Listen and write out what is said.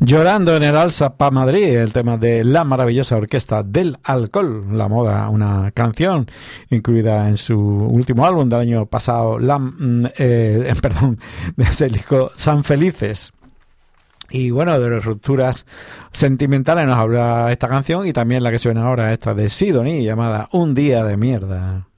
Llorando en el Alsa pa' Madrid, el tema de la maravillosa orquesta del alcohol, la moda, una canción incluida en su último álbum del año pasado, perdón, de ese disco San Felices. Y bueno, de las rupturas sentimentales nos habla esta canción y también la que suena ahora, esta de Sidoní, llamada Un día de mierda.